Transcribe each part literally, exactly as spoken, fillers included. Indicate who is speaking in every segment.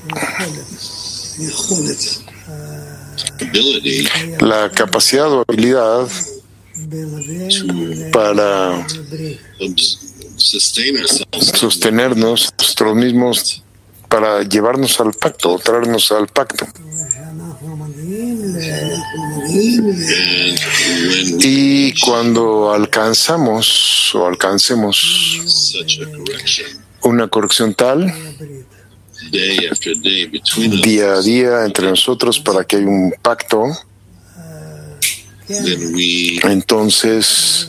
Speaker 1: la capacidad o habilidad para sostenernos nosotros mismos, para llevarnos al pacto o traernos al pacto. Y cuando alcanzamos o alcancemos una corrección tal, día a día entre nosotros, para que haya un pacto, entonces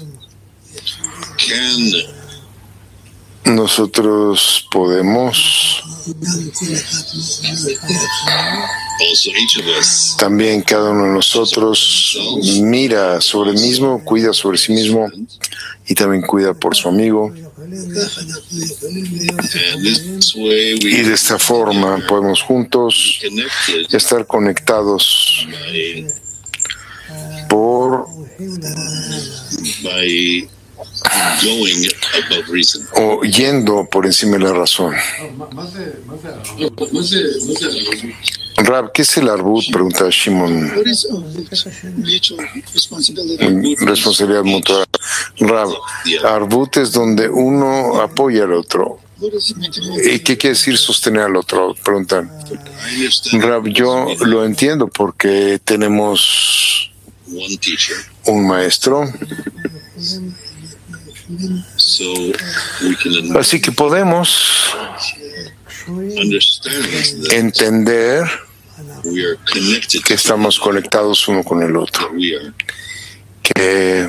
Speaker 1: nosotros podemos también, cada uno de nosotros mira sobre el mismo, cuida sobre sí mismo y también cuida por su amigo. Y de esta forma podemos juntos estar conectados por o yendo por encima de la razón. Rab, ¿qué es el arbut? Pregunta Shimon. Responsabilidad mutua. Rab, arbut es donde uno apoya al otro. ¿Y qué quiere decir sostener al otro? Preguntan. Rab, yo lo entiendo porque tenemos un maestro. Así que podemos entender que estamos conectados uno con el otro, que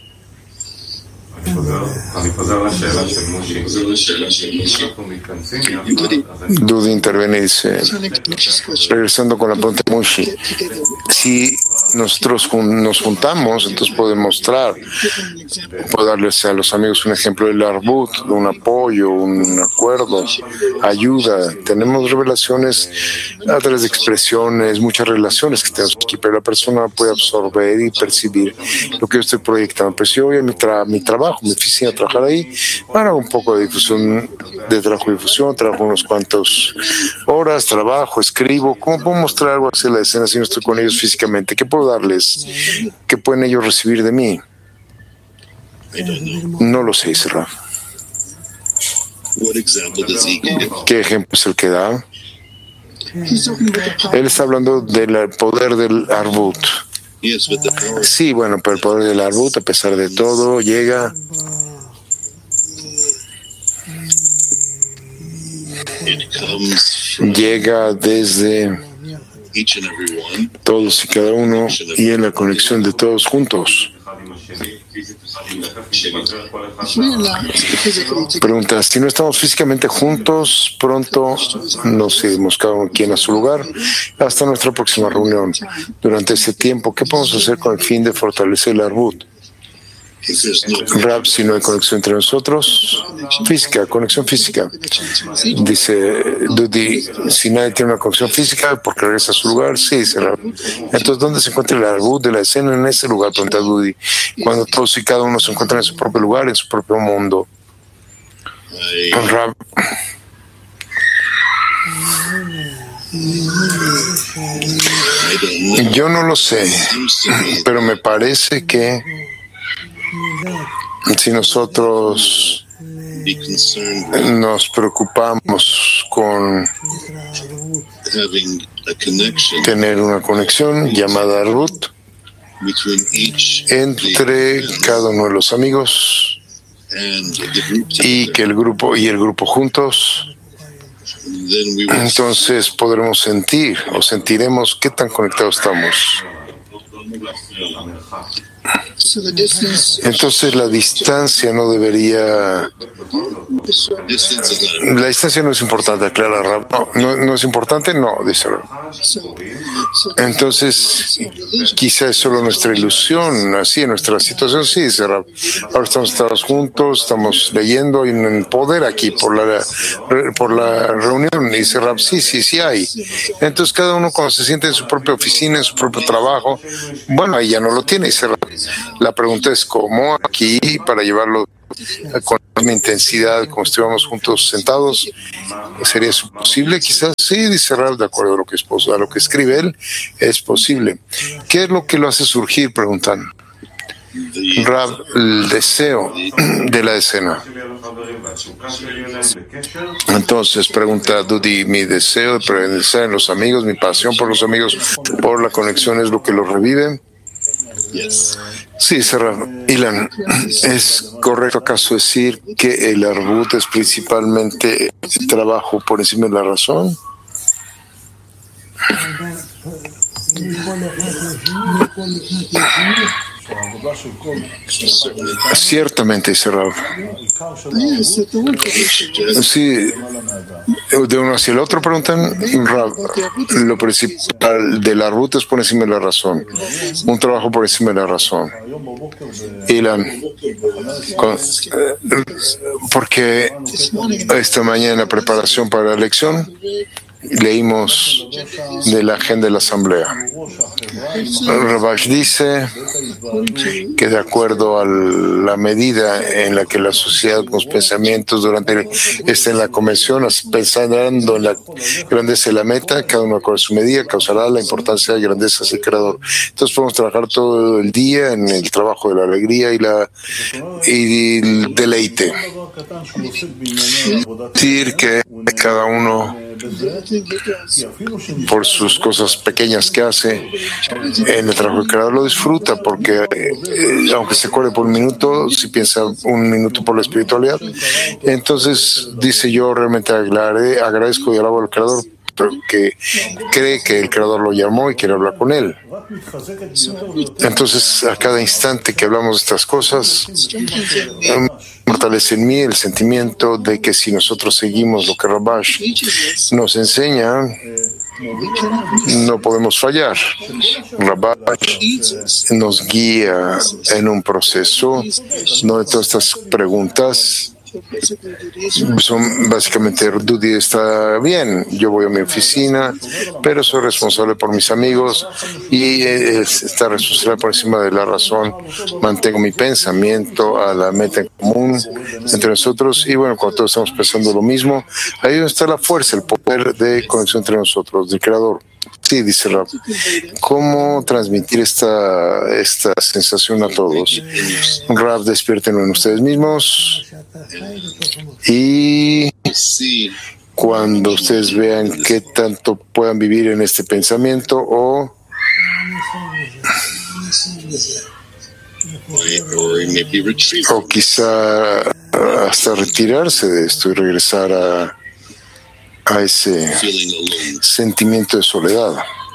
Speaker 1: Dudi interviene y dice, regresando con la pregunta de Mushi, si nosotros nos juntamos, entonces podemos mostrar, puedo darles a los amigos un ejemplo del arbut, un apoyo, un acuerdo, ayuda. Tenemos revelaciones a través de expresiones, muchas relaciones que tenemos aquí, pero la persona puede absorber y percibir lo que yo estoy proyectando. Pero si yo voy a mi, tra mi trabajo, mi oficina, a trabajar ahí, bueno, un poco de difusión, de trabajo y difusión, trabajo unos cuantos horas, trabajo, escribo. ¿Cómo puedo mostrar algo hacia la escena si no estoy con ellos físicamente? ¿Qué puedo darles? ¿Qué pueden ellos recibir de mí? No lo sé, dice Rav. ¿Qué ejemplo es el que da? Él está hablando del poder del arbut. Sí, bueno, pero el poder del arbut, a pesar de todo, llega llega desde todos y cada uno y en la conexión de todos juntos. Pregunta, si no estamos físicamente juntos, pronto nos iremos cada quien a su lugar hasta nuestra próxima reunión. Durante ese tiempo, ¿qué podemos hacer con el fin de fortalecer el arbut? Rab, si no hay conexión entre nosotros, física, conexión física. Dice Dudi, si nadie tiene una conexión física, ¿porque regresa a su lugar? Sí, dice Rab. Entonces, ¿dónde se encuentra el arbut de la escena? En ese lugar, pregunta Dudi. Cuando todos y cada uno se encuentran en su propio lugar, en su propio mundo. Rab, yo no lo sé, pero me parece que si nosotros nos preocupamos con tener una conexión llamada arbut entre cada uno de los amigos y que el grupo y el grupo juntos, entonces podremos sentir o sentiremos qué tan conectados estamos. Entonces la distancia no debería... La distancia no es importante, aclara Rab. No, no, no es importante, no, dice Rab. Entonces, quizá es solo nuestra ilusión, así en nuestra situación, sí, dice Rab. Ahora estamos todos juntos, estamos leyendo y en poder aquí por la, por la reunión, dice Rab, sí, sí, sí hay. Entonces cada uno cuando se siente en su propia oficina, en su propio trabajo, bueno, ahí ya no lo tiene, dice Rab. La pregunta es cómo aquí para llevarlo con la misma intensidad como estuviéramos juntos sentados. ¿Sería eso posible? Quizás sí, dice Rab, de acuerdo a lo que, es, a lo que escribe él, es posible. ¿Qué es lo que lo hace surgir? Preguntan. Rab, el deseo de la escena. Entonces pregunta Dudi, mi deseo de permanecer en los amigos, mi pasión por los amigos, por la conexión es lo que los revive. Sí, Rab. Ilan, ¿es correcto acaso decir que el arbut es principalmente el trabajo por encima de la razón? Ciertamente, dice Rab. Sí, de uno hacia el otro preguntan, Rab, lo principal del arbut es por encima de la razón, un trabajo por encima de la razón. Ilan, con, porque esta mañana en la preparación para la elección leímos de la agenda de la asamblea. Rabash dice que de acuerdo a la medida en la que la sociedad con los pensamientos durante está en la convención, pensando en la grandeza de la meta, cada uno con su medida causará la importancia de grandeza del creador. Entonces podemos trabajar todo el día en el trabajo de la alegría y la y el deleite. Decir que cada uno por sus cosas pequeñas que hace en el trabajo del creador lo disfruta, porque eh, aunque se corre por un minuto, si piensa un minuto por la espiritualidad, entonces dice, yo realmente agradezco, agradezco y alabo al creador porque cree que el creador lo llamó y quiere hablar con él. Entonces a cada instante que hablamos de estas cosas, um, fortalece en mí el sentimiento de que si nosotros seguimos lo que Rabash nos enseña, no podemos fallar. Rabash nos guía en un proceso, no de todas estas preguntas son básicamente, Dudi está bien, yo voy a mi oficina, pero soy responsable por mis amigos y está responsable por encima de la razón, mantengo mi pensamiento a la meta en común entre nosotros y bueno, cuando todos estamos pensando lo mismo, ahí donde está la fuerza, el poder de conexión entre nosotros, del creador. Sí, dice Rab, ¿cómo transmitir esta, esta sensación a todos? Rab, despiértenlo en ustedes mismos y cuando ustedes vean qué tanto puedan vivir en este pensamiento o o quizá hasta retirarse de esto y regresar a a ese sentimiento de soledad.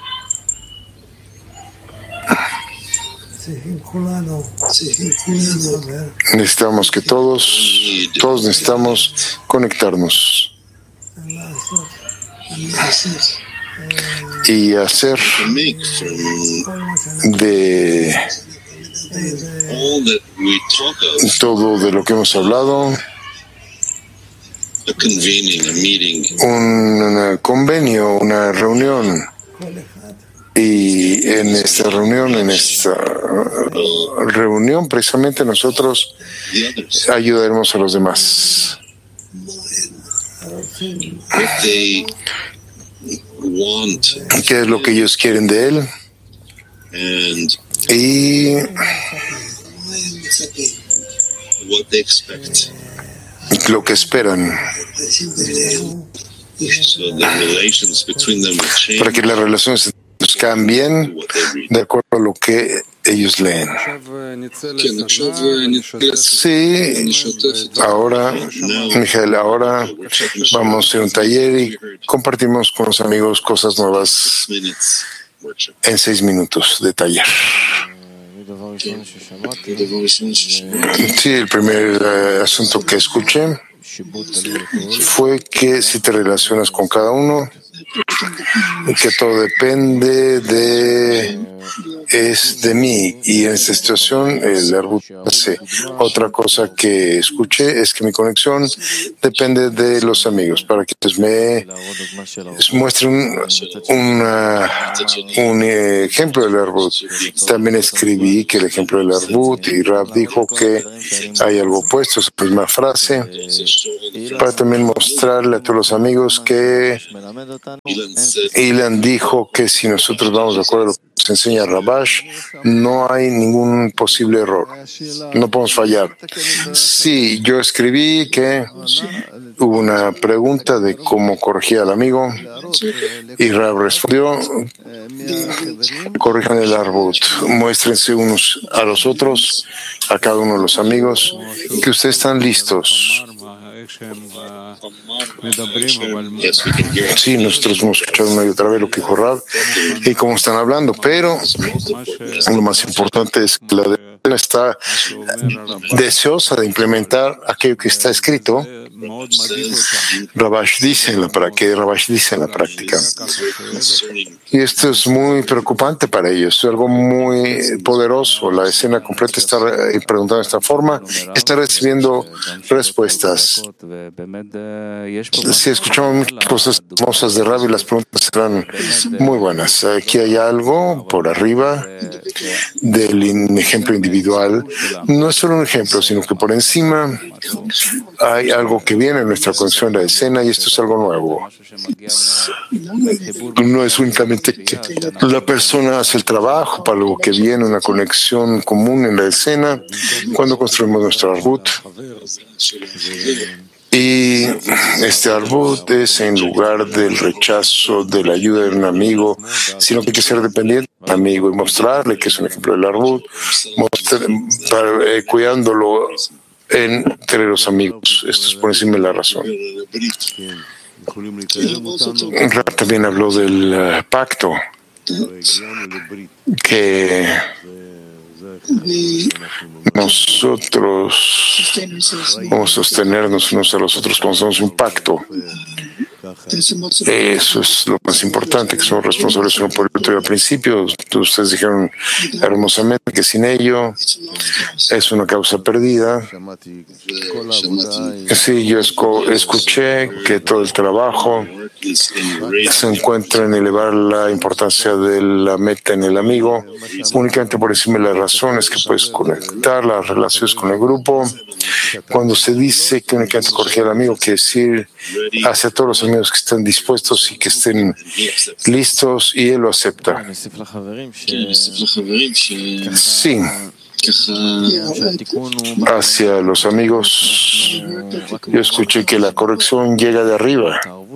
Speaker 1: Necesitamos que todos, todos necesitamos conectarnos y hacer de todo de lo que hemos hablado un convenio, una reunión, y en esta reunión, en esta reunión precisamente nosotros ayudaremos a los demás. ¿Qué es lo que ellos quieren de él? Y lo que esperan para que las relaciones cambien de acuerdo a lo que ellos leen. Sí, ahora, Miguel, ahora vamos a un taller y compartimos con los amigos cosas nuevas en seis minutos de taller. Sí, el primer uh, asunto que escuché fue que si te relacionas con cada uno, que todo depende de es de mí, y en esta situación el Arbut hace. Otra cosa que escuché es que mi conexión depende de los amigos, para que pues, me muestren un, una, un ejemplo del Arbut. También escribí que el ejemplo del Arbut, y Rab dijo que hay algo opuesto, esa misma frase, para también mostrarle a todos los amigos que Ilan dijo que si nosotros vamos de acuerdo a lo que nos enseña Rabash, no hay ningún posible error, no podemos fallar. Sí, yo escribí que hubo una pregunta de cómo corregir al amigo y Rab respondió: corrijan el Arbut, muéstrense unos a los otros, a cada uno de los amigos, que ustedes están listos. Sí, nosotros hemos escuchado una y otra vez lo que dijo Rab y cómo están hablando, pero lo más importante es que la decena está deseosa de implementar aquello que está escrito. Rabash dice, para que Rabash dice en la práctica. Y esto es muy preocupante para ellos, es algo muy poderoso. La escena completa está preguntando de esta forma, está recibiendo respuestas. Si escuchamos muchas cosas hermosas de Rabbi, las preguntas serán muy buenas. Aquí hay algo por arriba del ejemplo individual. No es solo un ejemplo, sino que por encima hay algo que viene en nuestra conexión, la escena, y esto es algo nuevo. No es únicamente que la persona hace el trabajo para lo que viene, una conexión común en la escena cuando construimos nuestro Arbut. Y este Arbut es en lugar del rechazo de la ayuda de un amigo, sino que hay que ser dependiente del amigo y mostrarle que es un ejemplo del Arbut, mostrar, para, eh, cuidándolo entre los amigos. Esto es por encima de la razón. Rab también habló del uh, pacto, que nosotros vamos a sostenernos unos a los otros cuando hacemos un pacto. Eso es lo más importante, que somos responsables uno por el otro. Y al principio ustedes dijeron hermosamente que sin ello es una causa perdida. Sí, yo escuché que todo el trabajo se encuentra en elevar la importancia de la meta en el amigo. Únicamente por encima de las razones que puedes conectar las relaciones con el grupo. Cuando se dice que únicamente corregir al amigo, quiere decir hacia todos los amigos que estén dispuestos y que estén listos, y él lo acepta. Sí. Hacia los amigos, yo escuché que la corrección llega de arriba.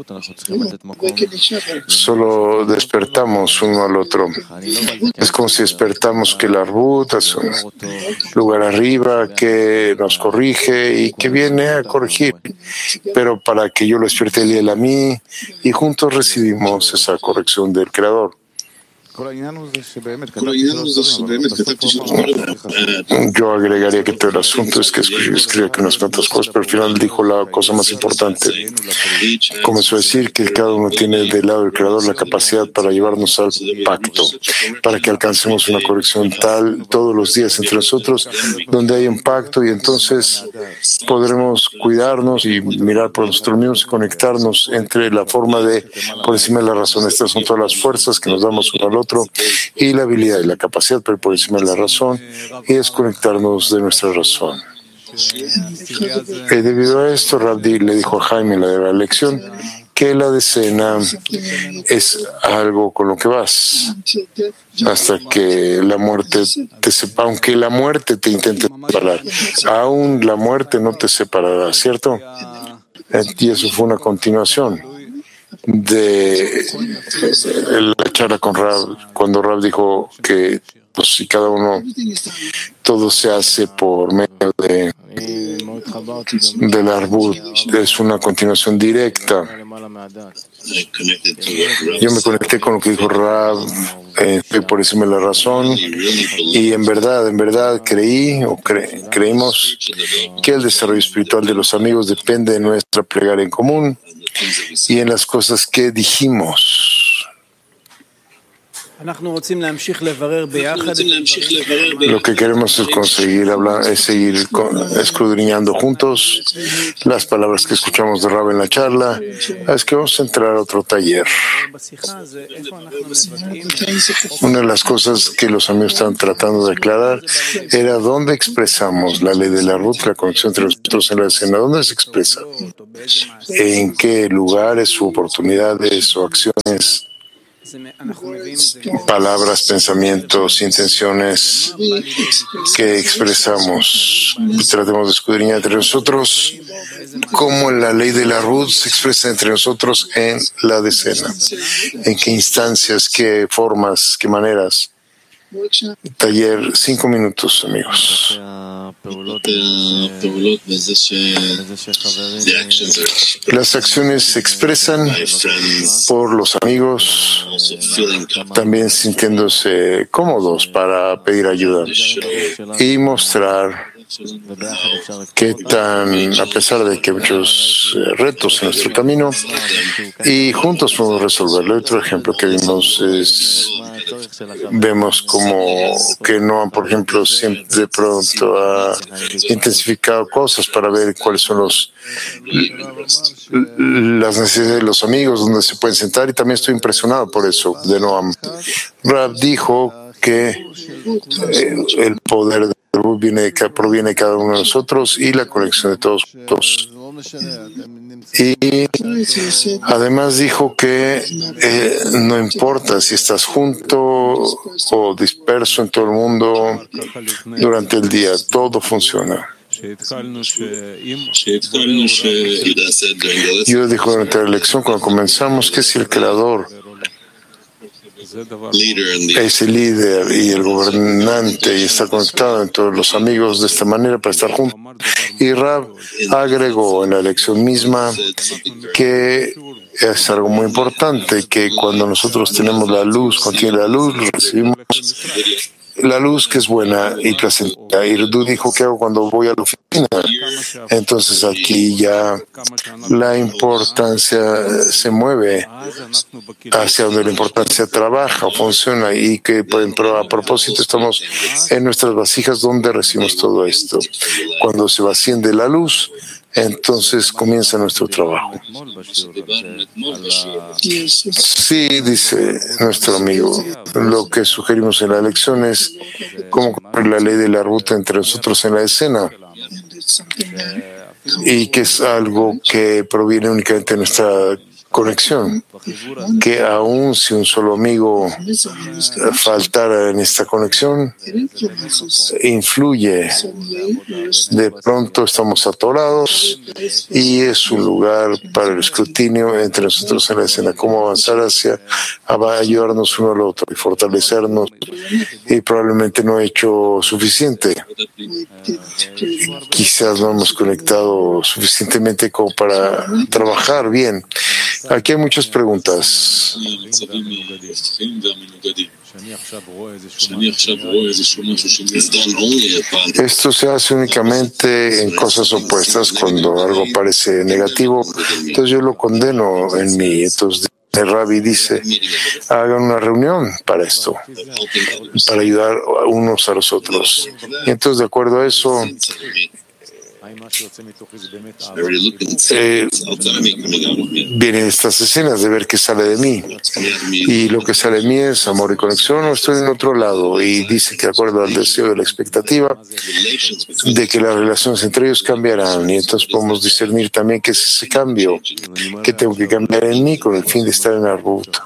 Speaker 1: Solo despertamos uno al otro. Es como si despertamos que la Arbut es un lugar arriba que nos corrige y que viene a corregir. Pero para que yo lo despierte él y él a mí, y juntos recibimos esa corrección del Creador. Yo agregaría que todo el asunto es que escribe que unas cuantas cosas, pero al final dijo la cosa más importante. Comenzó a decir que cada uno tiene del lado del Creador la capacidad para llevarnos al pacto, para que alcancemos una corrección tal todos los días entre nosotros, donde hay un pacto, y entonces podremos cuidarnos y mirar por nosotros mismos y conectarnos entre la forma de, por encima de la razón. Estas son todas las fuerzas que nos damos uno al otro, y la habilidad y la capacidad, pero por encima de la razón, y desconectarnos de nuestra razón. Y debido a esto, Rabdi le dijo a Jaime en la de la lección que la decena es algo con lo que vas hasta que la muerte te separe, aunque la muerte te intente separar, aún la muerte no te separará, ¿cierto? Y eso fue una continuación de la charla con Rab, cuando Rab dijo que pues, si cada uno, todo se hace por medio de del Arbut, es una continuación directa. Yo me conecté con lo que dijo Rab, eh, estoy por encima de la razón, y en verdad, en verdad creí o cre, creímos que el desarrollo espiritual de los amigos depende de nuestra plegaria en común y en las cosas que dijimos. Lo que queremos es conseguir hablar, es seguir escudriñando juntos las palabras que escuchamos de Rab en la charla. Es que vamos a entrar a otro taller. Una de las cosas que los amigos están tratando de aclarar era dónde expresamos la ley de la ruta, la conexión entre nosotros en la escena. ¿Dónde se expresa? ¿En qué lugares u oportunidades o acciones? Palabras, pensamientos, intenciones que expresamos. Tratemos de escudriñar entre nosotros cómo la ley de la Ruth se expresa entre nosotros en la decena. En qué instancias, qué formas, qué maneras. Taller, cinco minutos, amigos. Las acciones se expresan por los amigos, también sintiéndose cómodos para pedir ayuda y mostrar qué tan, a pesar de que hay muchos retos en nuestro camino, y juntos podemos resolverlo. Otro ejemplo que vimos es, vemos como que Noam, por ejemplo, siempre de pronto ha intensificado cosas para ver cuáles son los las necesidades de los amigos, donde se pueden sentar, y también estoy impresionado por eso de Noam. Rab dijo que eh, el poder de Rab viene, proviene de cada uno de nosotros y la conexión de todos juntos. Y además dijo que eh, no importa si estás junto o disperso en todo el mundo durante el día, todo funciona. Yo dijo durante la lección, cuando comenzamos, que si el creador es el líder y el gobernante y está conectado en todos los amigos de esta manera para estar juntos. Y Rab agregó en la lección misma que es algo muy importante, que cuando nosotros tenemos la luz, contiene la luz, recibimos la luz que es buena y placentera. Y Rdu dijo, ¿qué hago cuando voy a la oficina? Entonces aquí ya la importancia se mueve hacia donde la importancia trabaja o funciona, y que a propósito estamos en nuestras vasijas donde recibimos todo esto. Cuando se vacíen de la luz, entonces comienza nuestro trabajo. Sí, dice nuestro amigo, lo que sugerimos en la lección es cómo cumplir la ley de la ruta entre nosotros en la escena, y que es algo que proviene únicamente de nuestra conexión, que aun si un solo amigo faltara en esta conexión, influye. De pronto estamos atorados y es un lugar para el escrutinio entre nosotros en la escena, cómo avanzar hacia, va a ayudarnos uno al otro y fortalecernos, y probablemente no he hecho suficiente. Quizás no hemos conectado suficientemente como para trabajar bien. Aquí hay muchas preguntas. Esto se hace únicamente en cosas opuestas, cuando algo parece negativo, entonces yo lo condeno en mí. Entonces el Rabbi dice, hagan una reunión para esto, para ayudar unos a los otros. Y entonces, de acuerdo a eso, Eh, vienen estas escenas de ver qué sale de mí, y lo que sale de mí es amor y conexión, o estoy en otro lado. Y dice que de acuerdo al deseo de la expectativa de que las relaciones entre ellos cambiarán, y entonces podemos discernir también qué es ese cambio que tengo que cambiar en mí con el fin de estar en la ruta.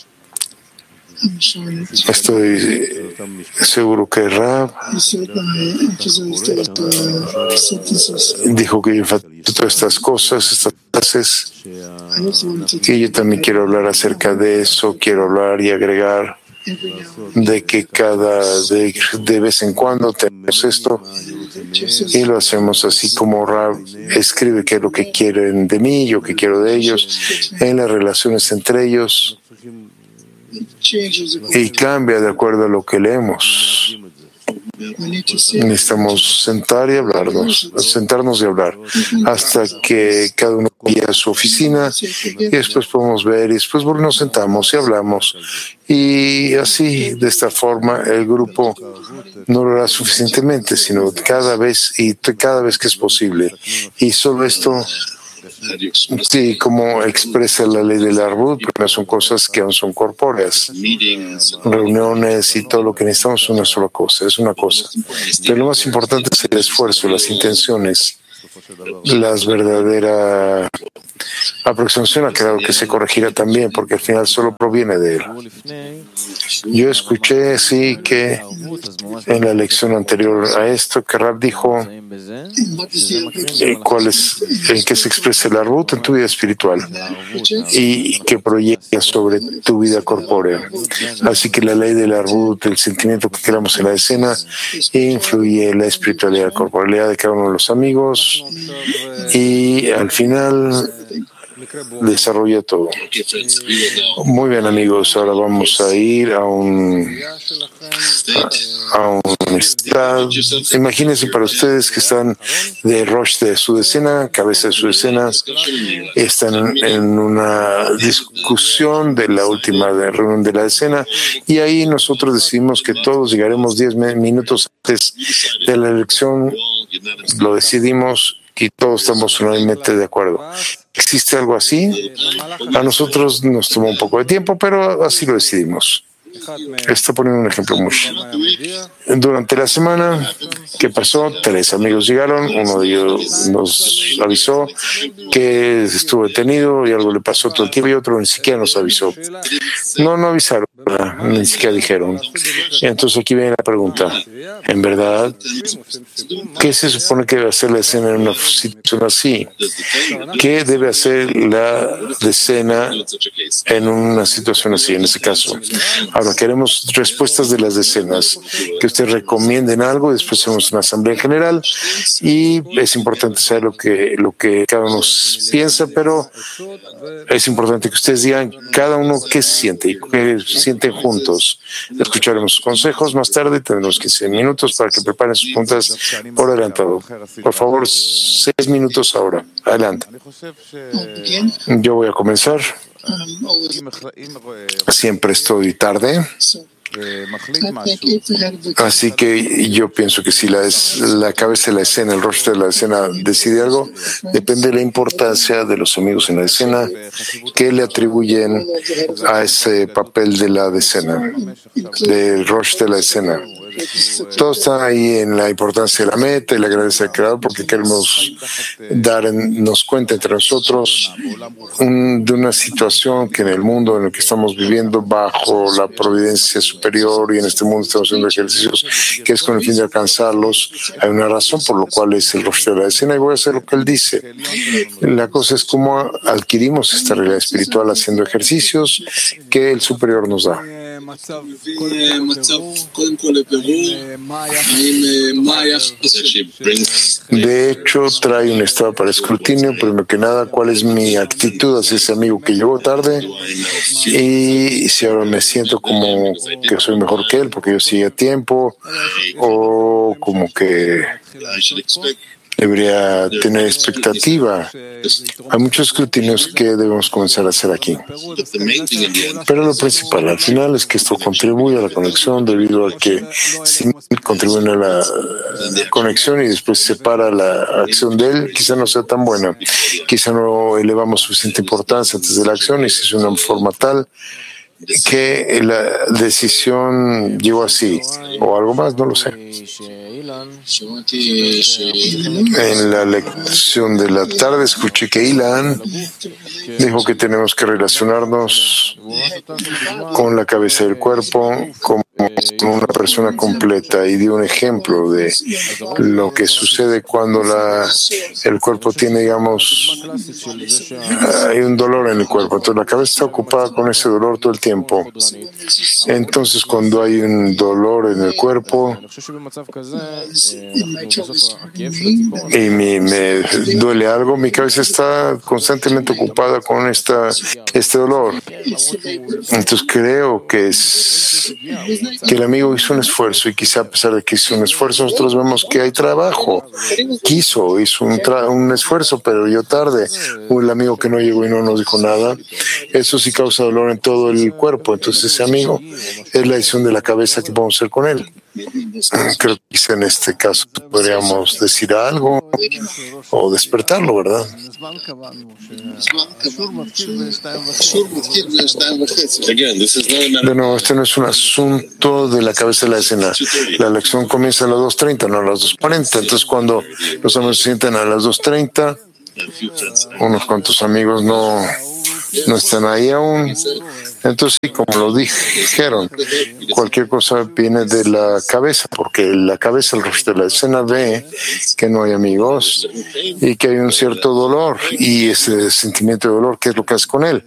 Speaker 1: Estoy seguro que Rab dijo que yo enfatizó todas estas cosas, estas frases, y yo también quiero hablar acerca de eso. Quiero hablar y agregar de que cada de, de vez en cuando tenemos esto, y lo hacemos así como Rab escribe qué es lo que quieren de mí, yo qué quiero de ellos, en las relaciones entre ellos, y cambia de acuerdo a lo que leemos. necesitamos sentar y hablarnos, sentarnos y hablar hasta que cada uno vaya a su oficina y después podemos ver y después nos sentamos y hablamos. Y así, de esta forma, el grupo no lo hará suficientemente, sino cada vez y cada vez que es posible. Y solo esto, sí, como expresa la ley del árbol, pero son cosas que aún son corpóreas. Reuniones y todo lo que necesitamos es una sola cosa, es una cosa. Pero lo más importante es el esfuerzo, las intenciones, las verdaderas aproximación, claro que se corregirá también, porque al final solo proviene de él. Yo escuché, sí, que en la lección anterior a esto, que Rab dijo eh, cuál es, en qué se expresa el arbut en tu vida espiritual y que proyecta sobre tu vida corpórea. Así que la ley del arbut, el sentimiento que creamos en la escena, influye en la espiritualidad, corporalidad de cada uno de los amigos y al final desarrolla todo. Muy bien, amigos, ahora vamos a ir a un a, a un estado. Imagínense para ustedes que están de Rosh de su decena, cabeza de su decena, están en una discusión de la última reunión de la decena y ahí nosotros decidimos que todos llegaremos diez minutos antes de la elección, lo decidimos y todos estamos unanimemente de acuerdo. ¿Existe algo así? A nosotros nos tomó un poco de tiempo, pero así lo decidimos. Estoy poniendo un ejemplo muy. Durante la semana, ¿qué pasó? Tres amigos llegaron, uno de ellos nos avisó que estuvo detenido y algo le pasó todo el tiempo y otro ni siquiera nos avisó. No, no avisaron, ni siquiera dijeron. Entonces aquí viene la pregunta. En verdad, ¿qué se supone que debe hacer la escena en una situación así? ¿Qué debe hacer la decena en una situación así, en ese caso? Ahora queremos respuestas de las decenas, que ustedes recomienden algo, y después hacemos una asamblea general y es importante saber lo que, lo que cada uno piensa, pero es importante que ustedes digan cada uno qué siente y qué sienten juntos. Escucharemos sus consejos más tarde, tendremos quince minutos para que preparen sus puntas por adelantado. Por favor, seis minutos ahora. Adelante. Yo voy a comenzar. Siempre estoy tarde. Así que yo pienso que si la, es, la cabeza de la escena, el rostro de la escena decide algo, depende de la importancia de los amigos en la escena que le atribuyen a ese papel de la escena, del rostro de la escena. Todo está ahí en la importancia de la meta y la grandeza del creador, porque queremos darnos cuenta entre nosotros un, de una situación que en el mundo en el que estamos viviendo bajo la providencia superior y en este mundo estamos haciendo ejercicios que es con el fin de alcanzarlos. Hay una razón por la cual es el rostro de la escena y voy a hacer lo que él dice. La cosa es cómo adquirimos esta realidad espiritual haciendo ejercicios que el superior nos da. De hecho, trae un estado para escrutinio, primero que nada, cuál es mi actitud hacia ese amigo que llegó tarde y si ahora me siento como que soy mejor que él porque yo sigo a tiempo o como que debería tener expectativa. Hay muchos escrutinios que debemos comenzar a hacer aquí. Pero lo principal al final es que esto contribuye a la conexión debido a que si contribuye a la conexión y después separa la acción de él, quizá no sea tan buena. Quizá no elevamos suficiente importancia antes de la acción y si es una forma tal que la decisión llegó así o algo más, no lo sé. En la lección de la tarde escuché que Ilan dijo que tenemos que relacionarnos con la cabeza del cuerpo como una persona completa y dio un ejemplo de lo que sucede cuando la, el cuerpo tiene, digamos, hay un dolor en el cuerpo, entonces la cabeza está ocupada con ese dolor todo el tiempo. Entonces cuando hay un dolor en el cuerpo y me, me duele algo, mi cabeza está constantemente ocupada con esta, este dolor. Entonces creo que es que el amigo hizo un esfuerzo y quizá a pesar de que hizo un esfuerzo, nosotros vemos que hay trabajo. Quiso, hizo un, tra- un esfuerzo, pero llegó tarde. O el amigo que no llegó y no nos dijo nada, eso sí causa dolor en todo el cuerpo. Entonces ese amigo es la decisión de la cabeza que podemos hacer con él. Creo que quizá en este caso podríamos decir algo o despertarlo, ¿verdad? Bueno, este no es un asunto de la cabeza de la escena. La lección comienza a las dos treinta, no a las dos cuarenta. Entonces, cuando los amigos se sientan a las dos treinta, unos cuantos amigos no, no están ahí aún. Entonces, sí, como lo dijeron, cualquier cosa viene de la cabeza, porque la cabeza, el resto de la escena, ve que no hay amigos y que hay un cierto dolor, y ese sentimiento de dolor, ¿qué es lo que hace con él?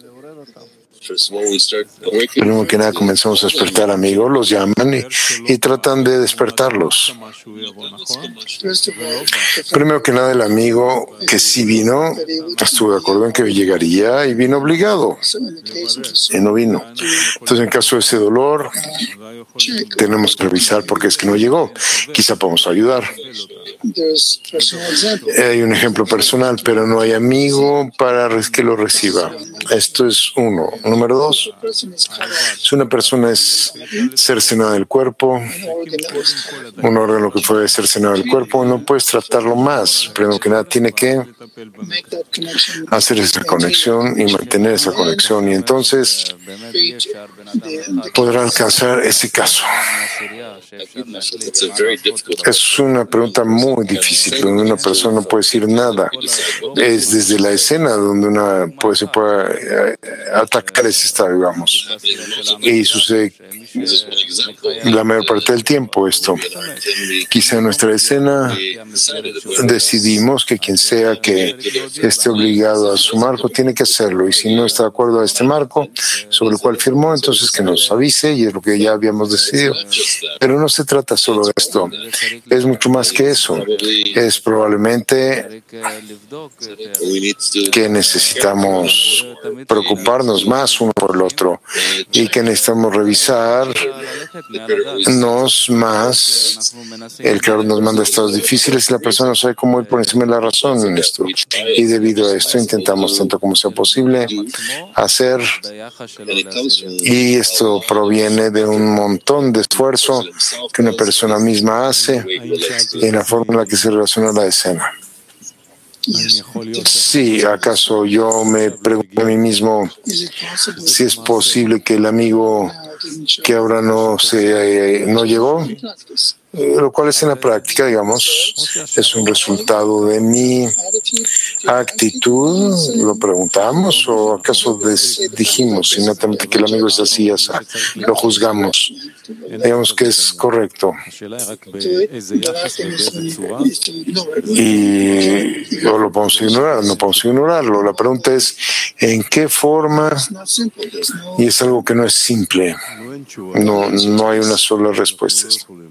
Speaker 1: Primero que nada comenzamos a despertar amigos, los llaman y, y tratan de despertarlos. Primero que nada el amigo que sí vino, estuvo de acuerdo en que llegaría y vino obligado y no vino. Entonces en caso de ese dolor tenemos que revisar por qué es que no llegó. Quizá podemos ayudar. Hay un ejemplo personal, pero no hay amigo para que lo reciba. Esto es uno. Número dos, si una persona es cercenada del cuerpo, un órgano que fue cercenado del cuerpo, no puedes tratarlo más. Primero que nada, tiene que hacer esa conexión y mantener esa conexión, y entonces podrá alcanzar ese caso. Es una pregunta muy difícil, donde una persona no puede decir nada. Es desde la escena donde una pues, se puede atacar ese estado, digamos. Y sucede la mayor parte del tiempo esto. Quizá en nuestra escena decidimos que quien sea que esté obligado a su marco tiene que hacerlo, y si no está de acuerdo a este marco sobre el cual firmó, entonces que nos avise, y es lo que ya habíamos decidido. Pero no se trata solo de esto, es mucho más que eso. Es probablemente que necesitamos preocuparnos más uno por el otro, y que necesitamos revisarnos más. El Creador nos manda estados difíciles y la persona no sabe cómo ir por encima de la razón en esto, y debido a esto intentamos tanto como sea posible hacer, y esto proviene de un montón de esfuerzo que una persona misma hace en la forma en la que se relaciona a la escena. Sí, ¿acaso yo me pregunto a mí mismo si es posible que el amigo que ahora no se eh, no llegó, eh, lo cual es en la práctica, digamos, es un resultado de mi actitud? ¿Lo preguntamos o acaso des, dijimos inmediatamente que el amigo es así, así, lo juzgamos? Digamos que es correcto. Y o lo podemos ignorar, no podemos ignorarlo. La pregunta es, ¿en qué forma? Y es algo que no es simple. No, no hay una sola respuesta.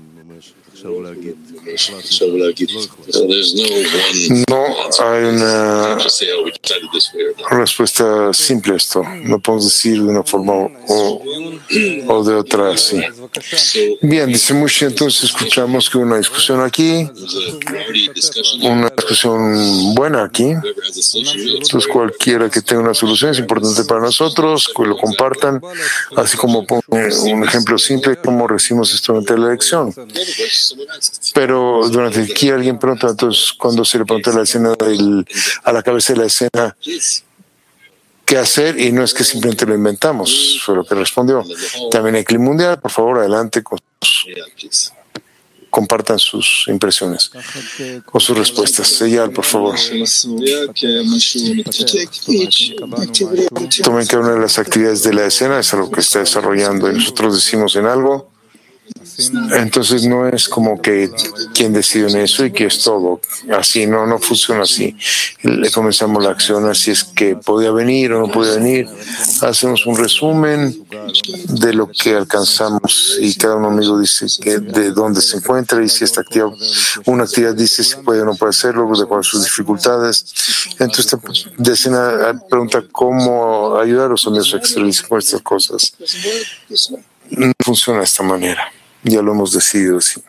Speaker 1: No hay una respuesta simple a esto. No podemos decir de una forma o, o de otra así. Bien, dice Moshe, entonces escuchamos que hubo una discusión aquí, una discusión buena aquí. Entonces cualquiera que tenga una solución es importante para nosotros, que lo compartan, así como un ejemplo simple de cómo recibimos esto durante la elección. Pero durante aquí alguien pregunta, entonces cuando se le pregunta a la escena del, a la cabeza de la escena qué hacer, y no es que simplemente lo inventamos, fue lo que respondió. También hay clima mundial, por favor, adelante, con sus, compartan sus impresiones o sus respuestas. Señal, por favor. Tomen cada una de las actividades de la escena, es algo que está desarrollando y nosotros decimos en algo. Entonces no es como que quien decide en eso y que es todo. Así no, no funciona así. Le comenzamos la acción, así es que podía venir o no podía venir. Hacemos un resumen de lo que alcanzamos y cada uno amigo dice que de dónde se encuentra y si esta actividad, una actividad dice si puede o no puede hacerlo, de acuerdo a sus dificultades. Entonces de escena pregunta cómo ayudar a los amigos a exteriorizar con estas cosas. no funciona de esta manera. Ya lo hemos decidido así.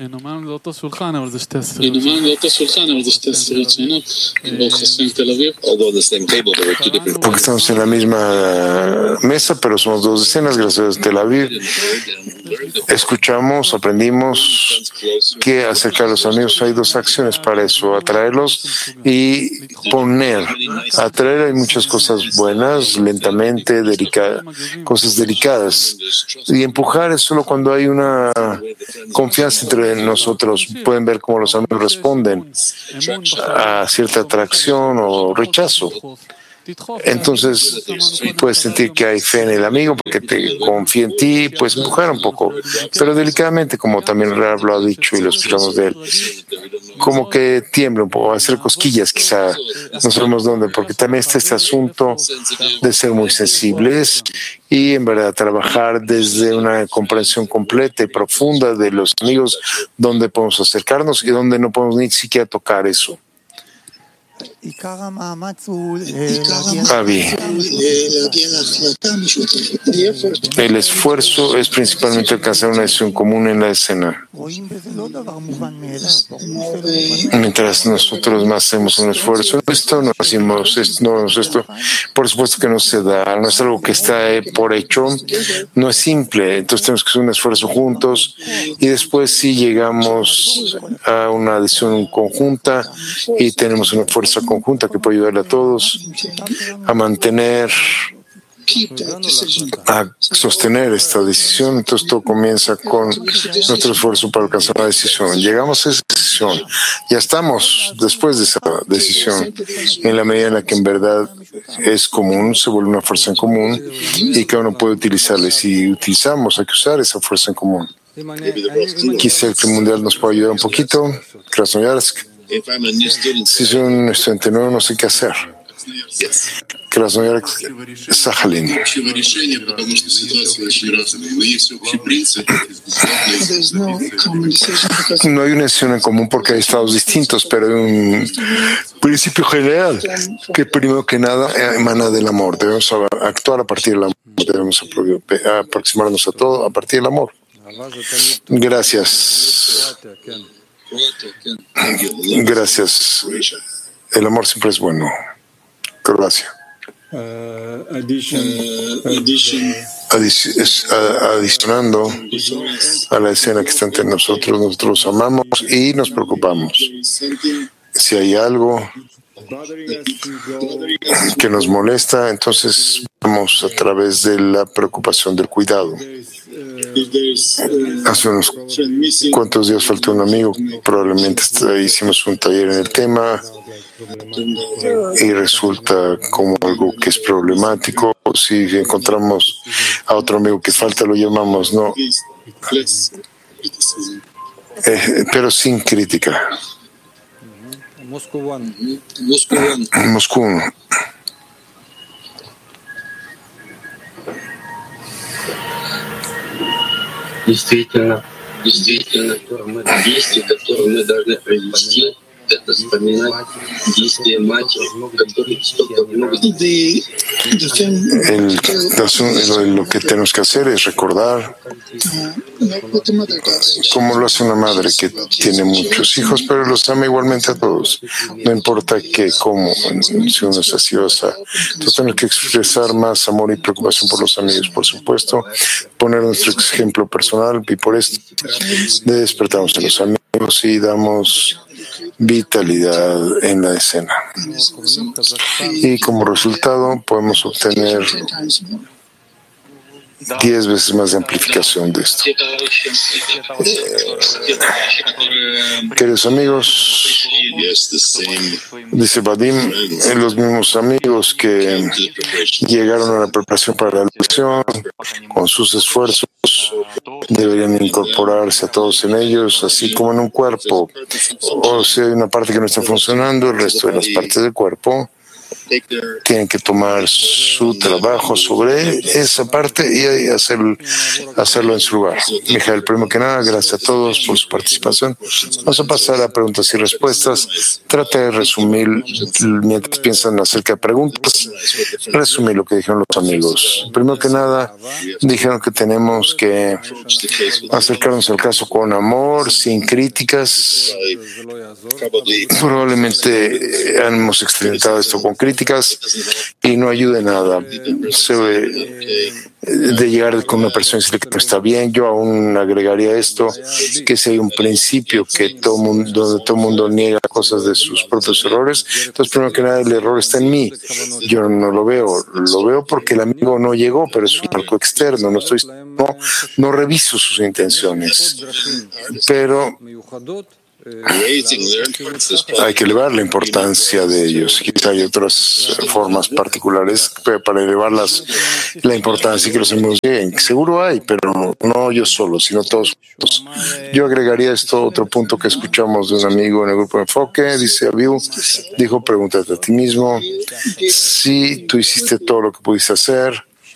Speaker 1: Porque estamos en la misma mesa, pero somos dos decenas, gracias a Tel Aviv. Escuchamos, aprendimos que acercar a los amigos hay dos acciones para eso: atraerlos y poner. Atraer hay muchas cosas buenas, lentamente, delicadas, cosas delicadas. Y empujar es solo cuando hay una confianza entre nosotros. Pueden ver cómo los amigos responden a cierta atracción o rechazo. Entonces puedes sentir que hay fe en el amigo porque te confía en ti, puedes empujar un poco, pero delicadamente, como también Rab lo ha dicho y lo escuchamos de él, como que tiembla un poco, hacer cosquillas quizá, no sabemos dónde, porque también está este asunto de ser muy sensibles y en verdad trabajar desde una comprensión completa y profunda de los amigos, donde podemos acercarnos y donde no podemos ni siquiera tocar eso. Avi, el esfuerzo es principalmente alcanzar una decisión común en la escena. Mientras nosotros más hacemos un esfuerzo, esto no hacemos esto, no esto, por supuesto que no se da, no es algo que está por hecho, no es simple. Entonces tenemos que hacer un esfuerzo juntos y después sí llegamos a una decisión conjunta y tenemos una fuerza conjunta que puede ayudar a todos a mantener, a sostener esta decisión. Entonces todo comienza con nuestro esfuerzo para alcanzar una decisión. Llegamos a esa decisión, ya estamos después de esa decisión, en la medida en la que en verdad es común, se vuelve una fuerza en común y cada uno puede utilizarla. Y si utilizamos, hay que usar esa fuerza en común. Quizá el Club Mundial nos puede ayudar un poquito. Krasnoyarsk. Si soy un estudiante nuevo, no sé qué hacer. Krasnoyarsk, Sajalín. No hay una decisión en común porque hay estados distintos, pero hay un principio general que primero que nada emana del amor. Debemos actuar a partir del amor, debemos aproximarnos a todo a partir del amor. Gracias. Gracias. El amor siempre es bueno. Croacia. Adicionando a la escena que está entre nosotros, nosotros amamos y nos preocupamos. Si hay algo que nos molesta, entonces vamos a través de la preocupación del cuidado. Hace unos cuantos días faltó un amigo, probablemente hicimos un taller en el tema y resulta como algo que es problemático. Si encontramos a otro amigo que falta, lo llamamos, no, eh, pero sin crítica. Moscú.
Speaker 2: Действительно, действительно, действия, которые мы должны провести, это вспоминать действия матери, которые столько много...
Speaker 1: El, lo que tenemos que hacer es recordar cómo lo hace una madre que tiene muchos hijos, pero los ama igualmente a todos. No importa qué, cómo, si uno es así o así. Entonces tenemos que expresar más amor y preocupación por los amigos, por supuesto, poner nuestro ejemplo personal y por esto despertamos a los amigos y damos vitalidad en la escena. Y como resultado podemos obtener diez veces más de amplificación de esto. Eh, queridos amigos, dice Vadim, los mismos amigos que llegaron a la preparación para la lección con sus esfuerzos deberían incorporarse a todos en ellos, así como en un cuerpo. O si hay una parte que no está funcionando, el resto de las partes del cuerpo tienen que tomar su trabajo sobre esa parte y hacer, hacerlo en su lugar. Mijael, primero que nada, gracias a todos por su participación. Vamos a pasar a preguntas y respuestas. Trata de resumir, mientras piensan acerca de preguntas, resumir lo que dijeron los amigos. Primero que nada, dijeron que tenemos que acercarnos al caso con amor, sin críticas. Probablemente hemos experimentado esto con críticas y no ayuda en nada. Se ve de llegar con una persona y decirle que no está bien. Yo aún agregaría esto, que si hay un principio que todo mundo, donde todo el mundo niega cosas de sus propios errores, entonces primero que nada el error está en mí. Yo no lo veo, lo veo porque el amigo no llegó, pero es un marco externo, no estoy, no, no reviso sus intenciones, pero hay que elevar la importancia de ellos. Quizá hay otras formas particulares para elevar las, la importancia que los amigos lleguen. Seguro hay, pero no yo solo, sino todos juntos. Yo agregaría esto otro punto que escuchamos de un amigo en el grupo de Enfoque. Dice Abiu, dijo, pregúntate a ti mismo si tú hiciste todo lo que pudiste hacer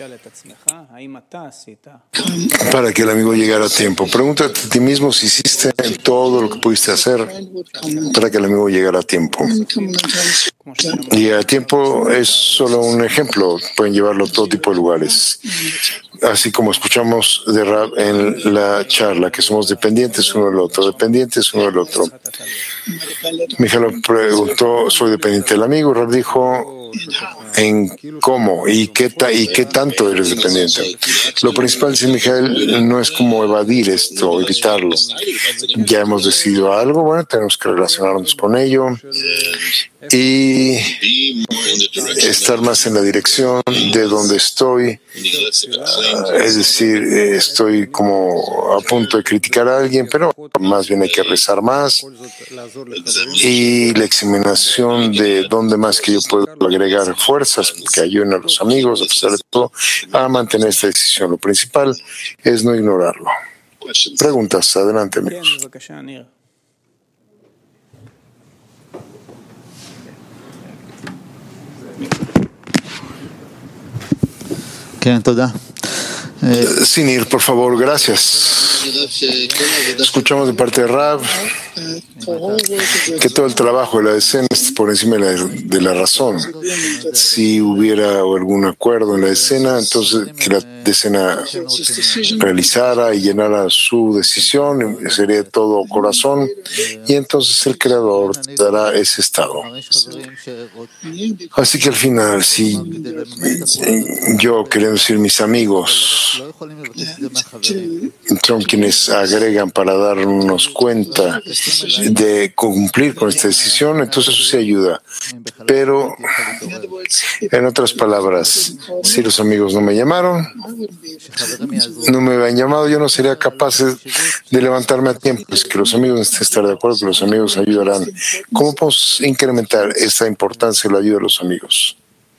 Speaker 1: para que el amigo llegara a tiempo. Pregúntate a ti mismo si hiciste todo lo que pudiste hacer para que el amigo llegara a tiempo. Llegar a tiempo es solo un ejemplo, pueden llevarlo a todo tipo de lugares. Así como escuchamos de Rab en la charla, que somos dependientes uno del otro, dependientes uno del otro. Mijael preguntó, soy dependiente del amigo. Rab dijo, en cómo y qué, ta, y qué tanto eres dependiente. Lo principal, dice Mijael, no es como evadir esto, evitarlo. Ya hemos decidido algo, bueno, tenemos que relacionarnos con ello y estar más en la dirección de donde estoy. Es decir, estoy como a punto de criticar a alguien, pero más bien hay que rezar más y la examinación de dónde más que yo puedo agregar fuerzas que ayuden a los amigos, a pesar de todo, a mantener esta decisión. Lo principal es no ignorarlo. Preguntas, adelante, amigos. Sin ir, por favor, gracias. Escuchamos de parte de Rab que todo el trabajo de la decena es por encima de la, de la razón. Si hubiera algún acuerdo en la decena, entonces que la decena realizara y llenara su decisión, sería todo corazón, y entonces el Creador dará ese estado. Así que al final, si yo, queriendo decir mis amigos, son quienes agregan para darnos cuenta de cumplir con esta decisión, entonces eso sí ayuda. Pero, en otras palabras, si los amigos no me llamaron, no me habían llamado, yo no sería capaz de levantarme a tiempo. Es que los amigos necesitan estar de acuerdo, que los amigos ayudarán. ¿Cómo podemos incrementar esta importancia de la ayuda de los amigos?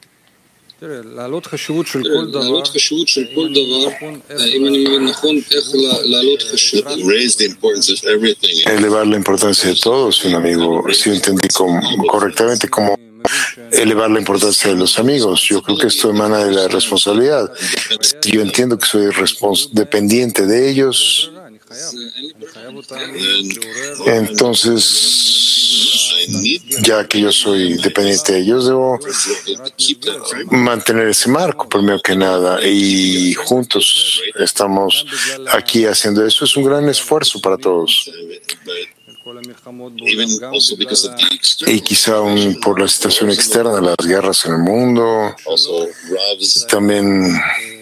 Speaker 1: Elevar la importancia de todos, un amigo. Si entendí como, correctamente cómo elevar la importancia de los amigos. Yo creo que esto emana de la responsabilidad. Yo entiendo que soy respons- dependiente de ellos. Entonces, ya que yo soy dependiente de ellos, debo mantener ese marco, primero que nada, y juntos estamos aquí haciendo eso. Es un gran esfuerzo para todos. Y quizá un, por la situación externa, las guerras en el mundo, también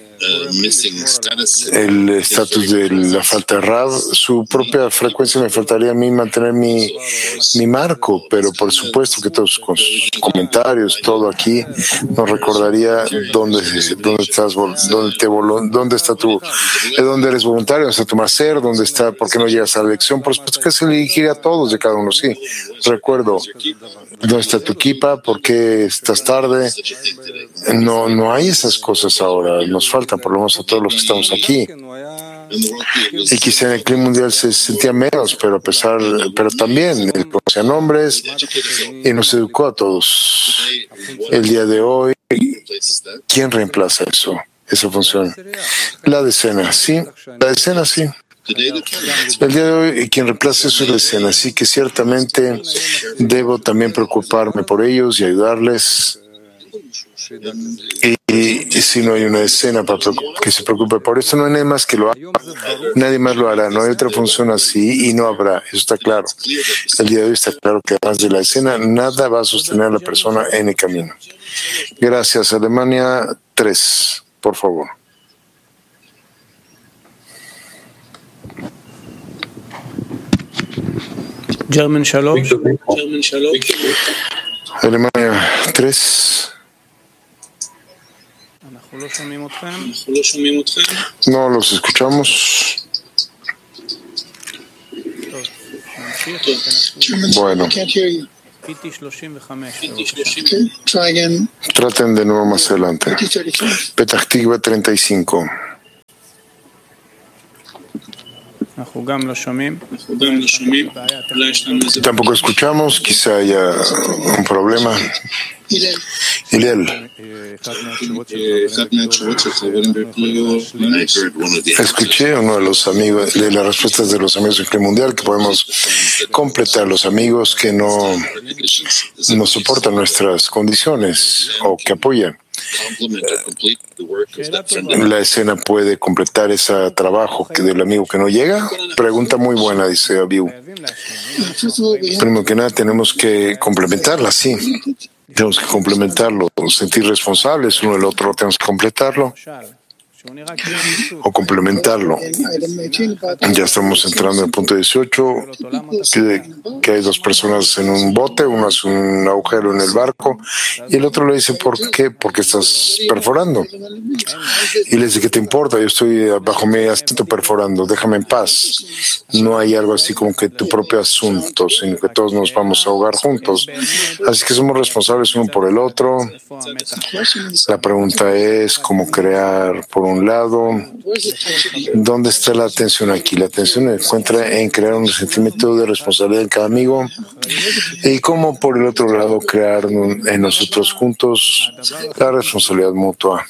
Speaker 1: el estatus de la falta de Rab, su propia frecuencia me faltaría a mí mantener mi, mi marco, pero por supuesto que todos con sus comentarios, todo aquí nos recordaría dónde, dónde estás, dónde, te, dónde está tu, dónde eres voluntario, dónde está tu máster, dónde está, por qué no llegas a la lección. Por supuesto que se le dirigiría a todos de cada uno, sí. Recuerdo, ¿dónde está tu equipa? ¿Por qué estás tarde? No, no hay esas cosas ahora, nos faltan por lo menos a todos los que estamos aquí. Y quizá en el clima mundial se sentía menos, pero a pesar, pero también él conocía nombres y nos educó a todos. El día de hoy, ¿quién reemplaza eso? Esa función. La decena, sí. La decena, sí. El día de hoy, quien reemplaza eso es la decena. Así que ciertamente debo también preocuparme por ellos y ayudarles. Y, y si no hay una escena para que se preocupe por eso, no hay nadie más que lo haga. Nadie más lo hará. No hay otra función así y no habrá. Eso está claro. El día de hoy está claro que además de la escena, nada va a sostener a la persona en el camino. Gracias. Alemania tres, por favor.
Speaker 3: German Shalom.
Speaker 1: Alemania tres. No los escuchamos. Bueno. Traten de nuevo más adelante. Petach Tikva treinta y cinco. Tampoco escuchamos, quizá haya un problema. Hillel. Escuché uno de los amigos, de las respuestas de los amigos del Club Mundial, que podemos completar los amigos que no, no soportan nuestras condiciones o que apoyan. La escena puede completar ese trabajo que del amigo que no llega. Pregunta muy buena, dice Abiu. Primero que nada, tenemos que complementarla, sí. Tenemos que complementarlo, sentir responsables uno del otro, tenemos que completarlo o complementarlo. Ya estamos entrando en el punto dieciocho, que, que hay dos personas en un bote, uno hace un agujero en el barco y el otro le dice, ¿por qué? Porque estás perforando. Y le dice, ¿qué te importa? Yo estoy bajo mi asiento perforando, déjame en paz. No hay algo así como que tu propio asunto, sino que todos nos vamos a ahogar juntos. Así que somos responsables uno por el otro. La pregunta es cómo crear, por un lado, ¿dónde está la atención aquí? La atención se encuentra en crear un sentimiento de responsabilidad en cada amigo y cómo, por el otro lado, crear en nosotros juntos la responsabilidad mutua.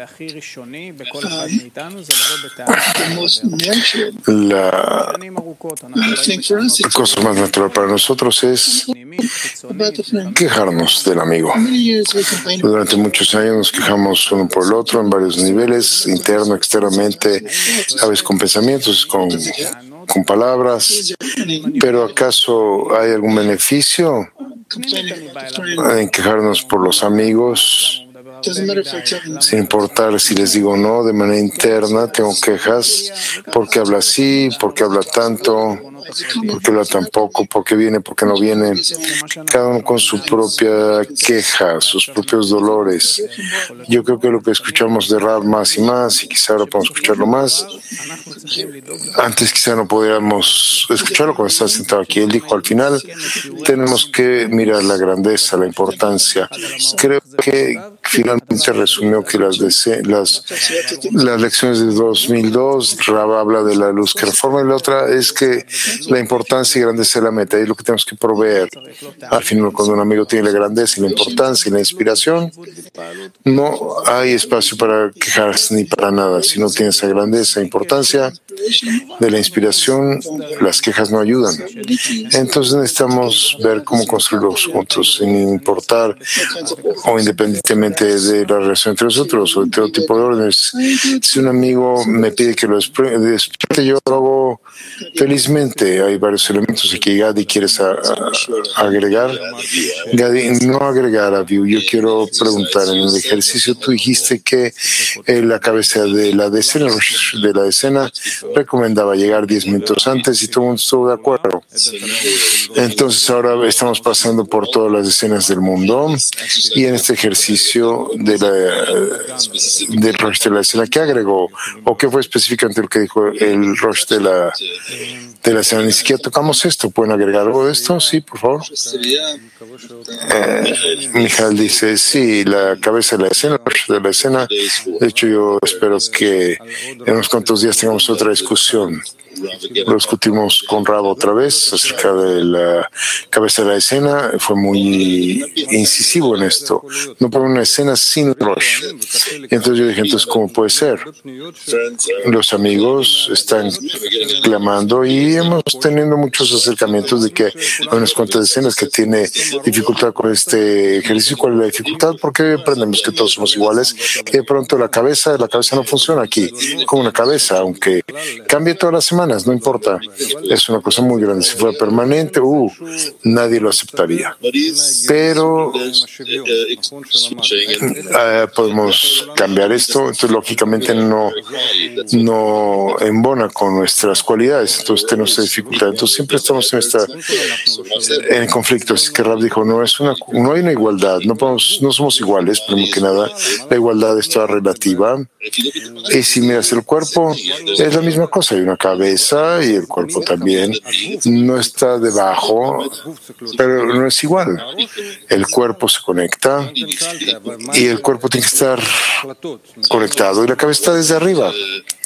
Speaker 1: La cosa más natural para nosotros es quejarnos del amigo. Durante muchos años nos quejamos uno por el otro en varios niveles, interno, externamente, a veces con pensamientos, con, con palabras. Pero ¿acaso hay algún beneficio en quejarnos por los amigos? Sin importar si les digo no, de manera interna tengo quejas. ¿Por qué habla así? ¿Por qué habla tanto? ¿Por qué habla tan poco? ¿Por qué viene? ¿Por qué no viene? Cada uno con su propia queja, sus propios dolores. Yo creo que lo que escuchamos de Rab más y más, y quizá ahora podemos escucharlo más. Antes quizá no podíamos escucharlo cuando estaba sentado aquí. Él dijo al final, tenemos que mirar la grandeza, la importancia. Creo que finalmente resumió que las, las, las lecciones de dos mil dos, Rab habla de la luz que reforma, y la otra es que la importancia y grandeza de la meta es lo que tenemos que proveer. Al final, cuando un amigo tiene la grandeza y la importancia y la inspiración, no hay espacio para quejarse ni para nada. Si no tiene esa grandeza e importancia de la inspiración, las quejas no ayudan. Entonces necesitamos ver cómo construirlos juntos, sin importar o independientemente de la relación entre nosotros o de todo tipo de órdenes. Si un amigo me pide que lo despierte, yo lo hago felizmente. Hay varios elementos aquí. Gadi, ¿quieres a, a, agregar? Gadi, no agregar a View. Yo quiero preguntar, en el ejercicio tú dijiste que eh, la cabeza de la decena, de la decena recomendaba llegar diez minutos antes y todo el mundo estuvo de acuerdo. Entonces ahora estamos pasando por todas las decenas del mundo y en este ejercicio inicio de la, del Rosh de la escena. ¿Qué agregó? ¿O qué fue específicamente lo que dijo el Rosh de la, de la escena? Ni siquiera tocamos esto. ¿Pueden agregar algo de esto? Sí, por favor. Eh, Mijael dice, sí, la cabeza de la escena, el Rosh de la escena. De hecho, yo espero que en unos cuantos días tengamos otra discusión. Lo discutimos con Rab otra vez acerca de la cabeza de la escena. Fue muy incisivo en esto. No para una escena sin Rosh. Y entonces yo dije, entonces, ¿cómo puede ser? Los amigos están clamando y hemos tenido muchos acercamientos de que hay unas cuantas escenas que tiene dificultad con este ejercicio. ¿Cuál es la dificultad? Porque aprendemos que todos somos iguales y de pronto la cabeza, la cabeza no funciona aquí como una cabeza, aunque cambie todas las semanas. No importa, es una cosa muy grande. Si fuera permanente, uh, nadie lo aceptaría. Pero uh, podemos cambiar esto, entonces lógicamente no, no embona con nuestras cualidades, entonces tenemos dificultad. Entonces siempre estamos en esta en conflicto. Así que Rab dijo, no es una, no hay una igualdad, no podemos, no somos iguales, primero que nada, la igualdad es toda relativa. Y si miras el cuerpo, es la misma cosa, hay una cabeza y el cuerpo también no está debajo, pero no es igual. El cuerpo se conecta y el cuerpo tiene que estar conectado y la cabeza está desde arriba.